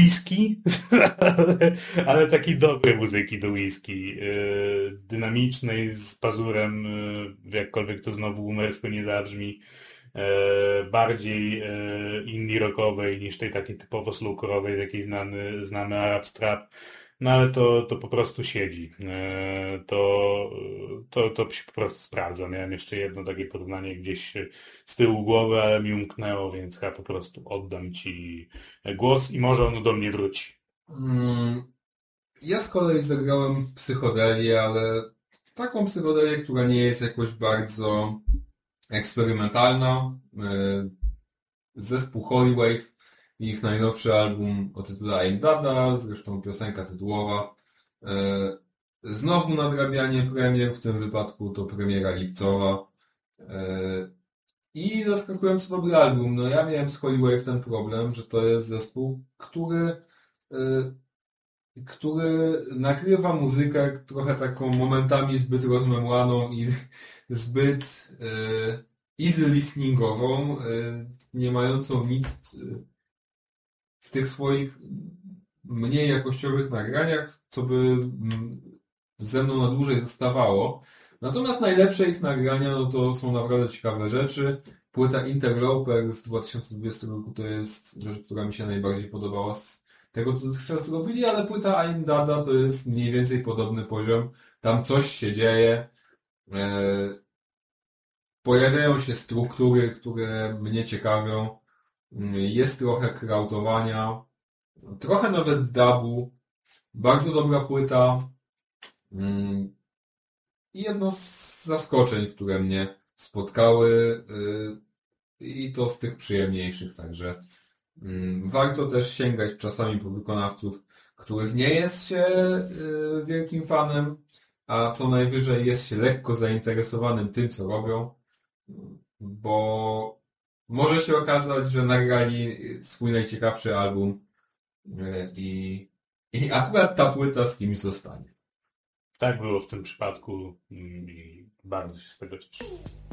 whisky, ale takiej dobrej muzyki do whisky. Dynamicznej, z pazurem, jakkolwiek to znowu umersko nie zabrzmi. Bardziej indie rockowej niż tej takiej typowo slowcore'owej, jakiej znamy Arab Strap. No ale to po prostu siedzi. To się po prostu sprawdza. Miałem jeszcze jedno takie porównanie gdzieś z tyłu głowy, ale mi umknęło, więc ja po prostu oddam Ci głos i może ono do mnie wróci. Ja z kolei zagrałem psychodelię, ale taką psychodelię, która nie jest jakoś bardzo eksperymentalna. Zespół Holywave i ich najnowszy album o tytule I'm Dada, zresztą piosenka tytułowa. Znowu nadrabianie premier, w tym wypadku to premiera lipcowa. I zaskakująco dobry album. No ja miałem z Holywave ten problem, że to jest zespół, który nagrywa muzykę trochę taką momentami zbyt rozmemłaną i zbyt easy listeningową, nie mającą nic w tych swoich mniej jakościowych nagraniach, co by ze mną na dłużej zostawało. Natomiast najlepsze ich nagrania, no to są naprawdę ciekawe rzeczy. Płyta Interloper z 2020 roku to jest rzecz, która mi się najbardziej podobała z tego, co dotychczas zrobili, ale płyta I'm Dada to jest mniej więcej podobny poziom. Tam coś się dzieje. Pojawiają się struktury, które mnie ciekawią. Jest trochę krautowania. Trochę nawet dubu. Bardzo dobra płyta. I jedno z zaskoczeń, które mnie spotkały. I to z tych przyjemniejszych, także warto też sięgać czasami po wykonawców, których nie jest się wielkim fanem, a co najwyżej jest się lekko zainteresowanym tym, co robią, bo może się okazać, że nagrali swój najciekawszy album i akurat ta płyta z kimś zostanie. Tak było w tym przypadku i bardzo się z tego cieszę.